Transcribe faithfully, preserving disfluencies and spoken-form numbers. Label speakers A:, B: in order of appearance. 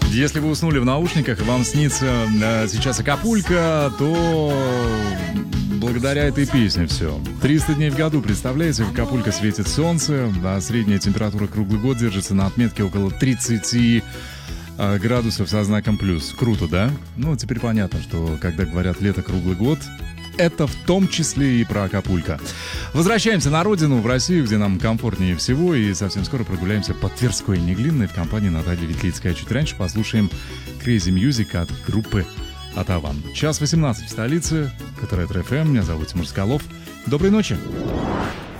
A: Если вы уснули в наушниках и вам снится э, сейчас Акапулько, то благодаря этой песне все. триста дней в году, представляете, в Акапулько светит солнце, а средняя температура круглый год держится на отметке около тридцати э, градусов со знаком плюс. Круто, да? Ну, теперь понятно, что когда говорят «лето круглый год», это в том числе и про Акапулько. Возвращаемся на родину, в Россию, где нам комфортнее всего, и совсем скоро прогуляемся по Тверской и Неглинной в компании Натальи Ветлицкой. А чуть раньше послушаем Crazy Music от группы Атаван. Час восемнадцать в столице, КТР эф эм, меня зовут Тимур Скалов. Доброй ночи!